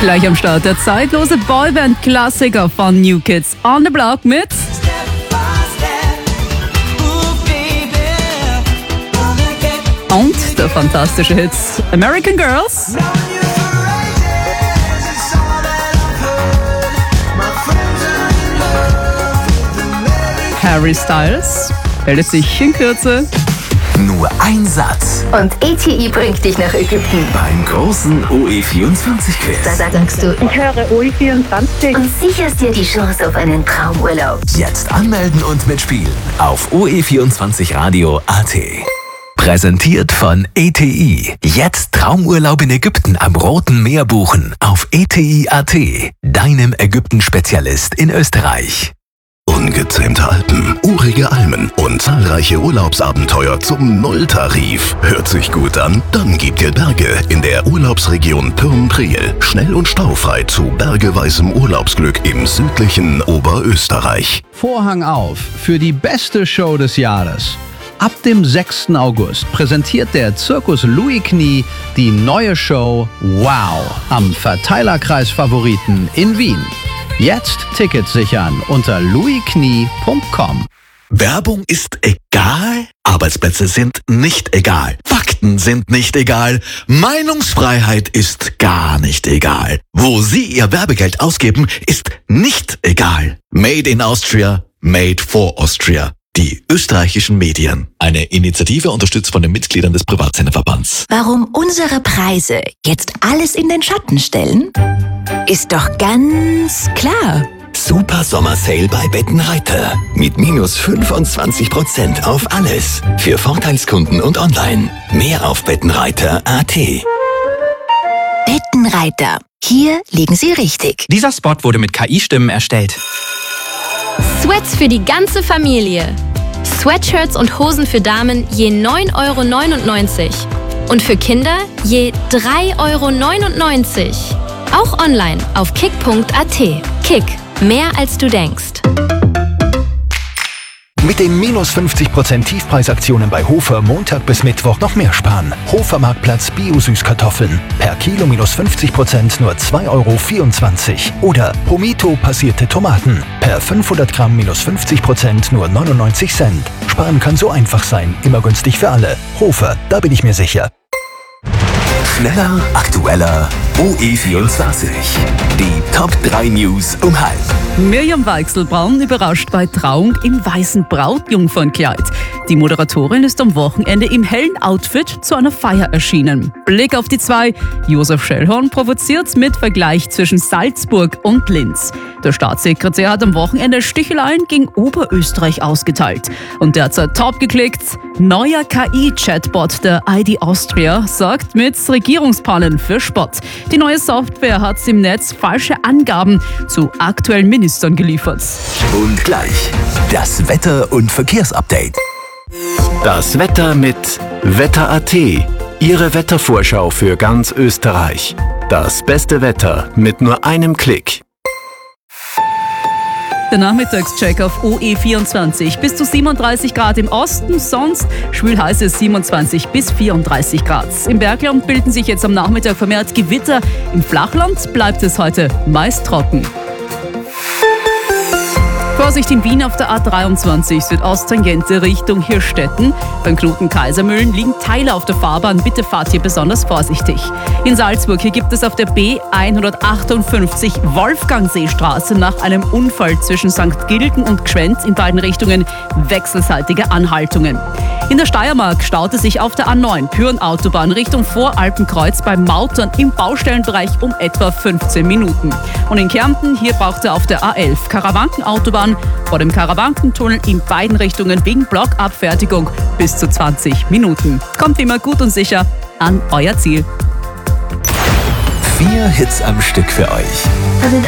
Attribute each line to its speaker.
Speaker 1: Gleich am Start der zeitlose Boyband-Klassiker von New Kids on the Block mit und der fantastische Hit American Girls. Harry Styles meldet sich in Kürze.
Speaker 2: Nur ein Satz.
Speaker 3: Und ETI bringt dich nach Ägypten.
Speaker 2: Beim großen OE24-Quiz.
Speaker 3: Da sagst du,
Speaker 4: ich höre OE24
Speaker 3: und sicherst dir die Chance auf einen Traumurlaub.
Speaker 2: Jetzt anmelden und mitspielen auf OE24radio.at. Präsentiert von ETI. Jetzt Traumurlaub in Ägypten am Roten Meer buchen auf ETI.at. Deinem Ägypten-Spezialist in Österreich.
Speaker 5: Ungezähmte Alpen, urige Almen und zahlreiche Urlaubsabenteuer zum Nulltarif. Hört sich gut an? Dann gibt ihr Berge in der Urlaubsregion Pirn-Priel. Schnell und staufrei zu bergeweißem Urlaubsglück im südlichen Oberösterreich.
Speaker 6: Vorhang auf für die beste Show des Jahres. Ab dem 6. August präsentiert der Zirkus Louis Knie die neue Show Wow am Verteilerkreis Favoriten in Wien. Jetzt Tickets sichern unter louisknie.com.
Speaker 7: Werbung ist egal, Arbeitsplätze sind nicht egal, Fakten sind nicht egal, Meinungsfreiheit ist gar nicht egal. Wo Sie Ihr Werbegeld ausgeben, ist nicht egal. Made in Austria, made for Austria. Die österreichischen Medien. Eine Initiative unterstützt von den Mitgliedern des Privatsenderverbands.
Speaker 8: Warum unsere Preise jetzt alles in den Schatten stellen? Ist doch ganz klar.
Speaker 9: Super Sommersale bei Bettenreiter. Mit minus 25% auf alles. Für Vorteilskunden und online. Mehr auf bettenreiter.at.
Speaker 8: Bettenreiter. Hier liegen Sie richtig.
Speaker 10: Dieser Spot wurde mit KI-Stimmen erstellt.
Speaker 11: Sweats für die ganze Familie. Sweatshirts und Hosen für Damen je 9,99 € und für Kinder je 3,99 €. Auch online auf kick.at. Kick, mehr als du denkst.
Speaker 12: Mit den minus 50% Tiefpreisaktionen bei Hofer Montag bis Mittwoch noch mehr sparen. Hofer Marktplatz Bio-Süßkartoffeln. Per Kilo minus 50% nur 2,24 €. Oder Pomito passierte Tomaten. Per 500 Gramm minus 50% nur 99 Cent. Sparen kann so einfach sein. Immer günstig für alle. Hofer, da bin ich mir sicher.
Speaker 2: Schneller, aktueller, OE24. Die Top 3 News um halb.
Speaker 1: Mirjam Weichselbraun überrascht bei Trauung im weißen Brautjungfernkleid. Die Moderatorin ist am Wochenende im hellen Outfit zu einer Feier erschienen. Blick auf die 2. Josef Schellhorn provoziert mit Vergleich zwischen Salzburg und Linz. Der Staatssekretär hat am Wochenende Sticheleien gegen Oberösterreich ausgeteilt. Und derzeit top geklickt: neuer KI-Chatbot der ID Austria sorgt mit Regierungspannen für Spott. Die neue Software hat im Netz falsche Angaben zu aktuellen Ministern geliefert.
Speaker 2: Und gleich das Wetter- und Verkehrsupdate.
Speaker 13: Das Wetter mit Wetter.at. Ihre Wettervorschau für ganz Österreich. Das beste Wetter mit nur einem Klick.
Speaker 1: Der Nachmittagscheck auf OE24. Bis zu 37 Grad im Osten, sonst schwül heiße 27 bis 34 Grad. Im Bergland bilden sich jetzt am Nachmittag vermehrt Gewitter. Im Flachland bleibt es heute meist trocken. Vorsicht in Wien auf der A23 Südosttangente Richtung Hirstetten. Beim Knoten Kaisermühlen liegen Teile auf der Fahrbahn. Bitte fahrt hier besonders vorsichtig. In Salzburg hier gibt es auf der B158 Wolfgangseestraße nach einem Unfall zwischen St. Gilgen und Gschwend in beiden Richtungen wechselseitige Anhaltungen. In der Steiermark staute sich auf der A9 Pyhrn-Autobahn Richtung Voralpenkreuz beim Mautern im Baustellenbereich um etwa 15 Minuten. Und in Kärnten hier brauchte auf der A11 Karawankenautobahn vor dem Karawankentunnel in beiden Richtungen wegen Blockabfertigung bis zu 20 Minuten. Kommt immer gut und sicher an euer Ziel.
Speaker 2: 4 Hits am Stück für euch.